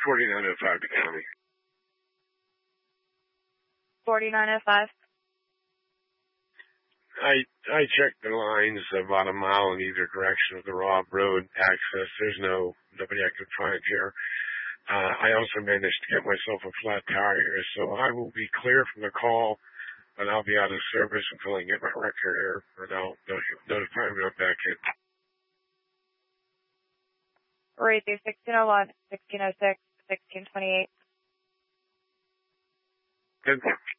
4905 to county. 4905. I checked the lines about a mile in either direction of the Robb Road access. There's nobody I could find here. I also managed to get myself a flat tire here, so I will be clear from the call, but I'll be out of service until I get my record here, and I'll notify me when I'm back in. Right through 1601, 1606, 1628. Good.